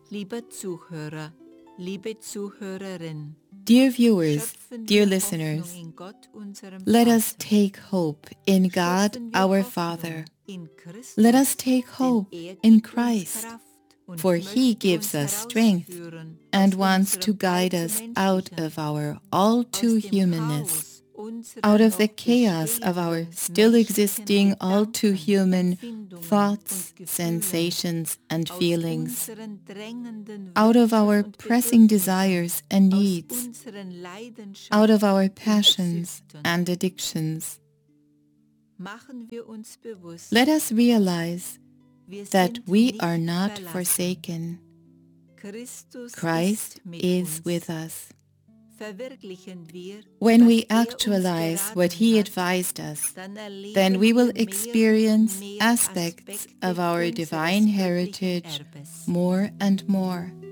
Lieber Zuhörer, liebe Zuhörerin, Dear viewers, schöpfen dear wir listeners, Hoffnung in Gott, unserem let us Vater. take hope in God, Schöpfen wir our Hoffnung Father. in Christus, Let us take denn hope gibt in uns Christ, Kraft und for He möchte gives uns us strength herausführen and aus wants to unserem guide us out Allzumenschlichen, of our all too aus dem humanness, Chaos unserer out of the noch chaos of our bestehenden still menschlichen existing all too Gedanken, human Empfindungen thoughts, und Gefühlen, sensations, and aus feelings, unseren drängenden out of Wünschen our und pressing Bedürfnissen, desires and aus needs, unseren out of Leidenschaften our und passions Süchten. and addictions. Machen wir uns bewusst, Let us realize wir that sind we nicht are not verlassen. forsaken. Christus Christ ist mit is uns. with us. Verwirklichen wir, When was we uns actualize what geraten He hat, advised us, dann erleben then we will wir mehr experience und mehr aspects Aspekte of our unseres divine göttlichen heritage Erbes. more and more.